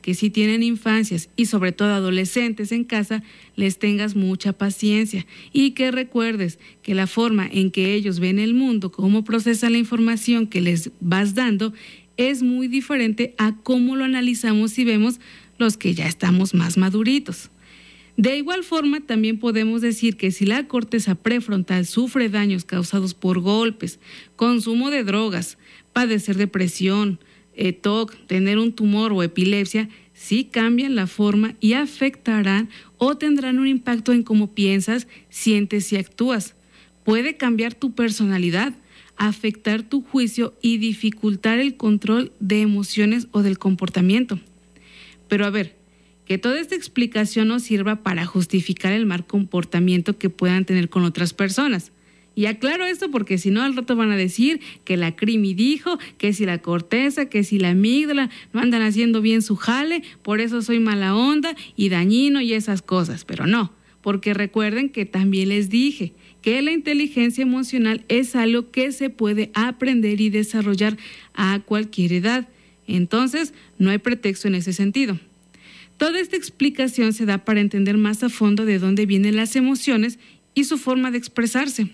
que si tienen infancias y sobre todo adolescentes en casa, les tengas mucha paciencia y que recuerdes que la forma en que ellos ven el mundo, cómo procesan la información que les vas dando, es muy diferente a cómo lo analizamos y vemos los que ya estamos más maduritos. De igual forma, también podemos decir que si la corteza prefrontal sufre daños causados por golpes, consumo de drogas, padecer depresión, TOC, tener un tumor o epilepsia, sí cambian la forma y afectarán o tendrán un impacto en cómo piensas, sientes y actúas. Puede cambiar tu personalidad, afectar tu juicio y dificultar el control de emociones o del comportamiento. Pero a ver, que toda esta explicación nos sirva para justificar el mal comportamiento que puedan tener con otras personas. Y aclaro esto porque si no al rato van a decir que la Crimi dijo, que si la corteza, que si la amígdala no andan haciendo bien su jale, por eso soy mala onda y dañino y esas cosas. Pero no, porque recuerden que también les dije que la inteligencia emocional es algo que se puede aprender y desarrollar a cualquier edad. Entonces, no hay pretexto en ese sentido. Toda esta explicación se da para entender más a fondo de dónde vienen las emociones y su forma de expresarse.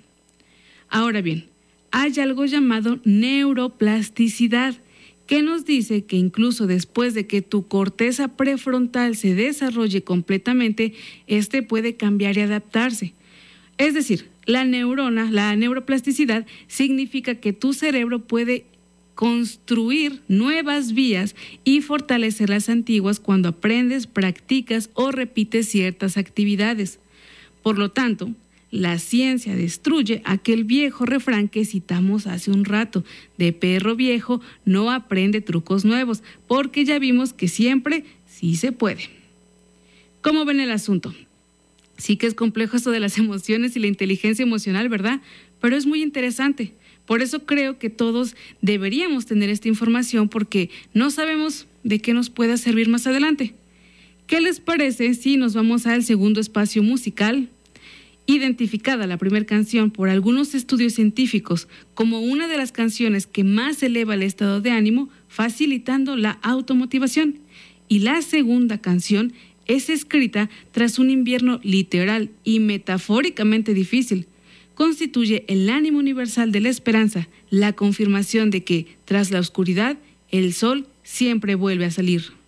Ahora bien, hay algo llamado neuroplasticidad, que nos dice que incluso después de que tu corteza prefrontal se desarrolle completamente, puede cambiar y adaptarse. Es decir, la neuroplasticidad significa que tu cerebro puede construir nuevas vías y fortalecer las antiguas cuando aprendes, practicas o repites ciertas actividades. Por lo tanto, la ciencia destruye aquel viejo refrán que citamos hace un rato, de perro viejo no aprende trucos nuevos, porque ya vimos que siempre sí se puede. ¿Cómo ven el asunto? Sí que es complejo esto de las emociones y la inteligencia emocional, ¿verdad? Pero es muy interesante. Por eso creo que todos deberíamos tener esta información porque no sabemos de qué nos pueda servir más adelante. ¿Qué les parece si nos vamos al segundo espacio musical? Identificada la primera canción por algunos estudios científicos como una de las canciones que más eleva el estado de ánimo, facilitando la automotivación. Y la segunda canción es escrita tras un invierno literal y metafóricamente difícil. Constituye el ánimo universal de la esperanza, la confirmación de que, tras la oscuridad, el sol siempre vuelve a salir.